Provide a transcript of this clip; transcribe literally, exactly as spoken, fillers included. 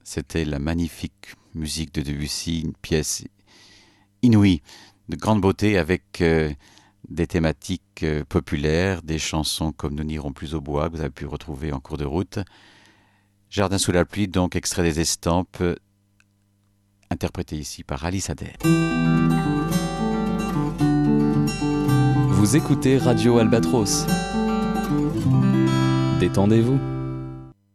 C'était la magnifique musique de Debussy, une pièce inouïe, de grande beauté avec euh, des thématiques euh, populaires, des chansons comme Nous n'irons plus au bois, que vous avez pu retrouver en cours de route. Jardin sous la pluie, donc extrait des Estampes, euh, interprété ici par Alice Adair. Vous écoutez Radio Albatros. Détendez-vous.